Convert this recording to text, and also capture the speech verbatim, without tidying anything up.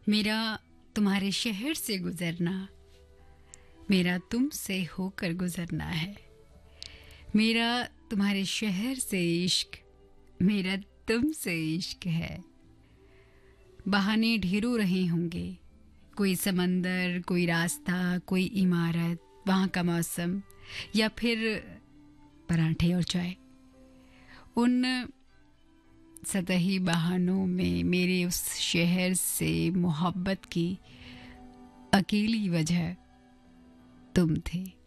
मेरा तुम्हारे शहर से गुजरना, मेरा तुमसे होकर गुजरना है। मेरा तुम्हारे शहर से इश्क, मेरा तुमसे इश्क है। बहाने ढेरों रहे होंगे, कोई समंदर, कोई रास्ता, कोई इमारत, वहाँ का मौसम या फिर पराठे और चाय। उन सतही बहानों में मेरे उस शहर से मोहब्बत की अकेली वजह तुम थे।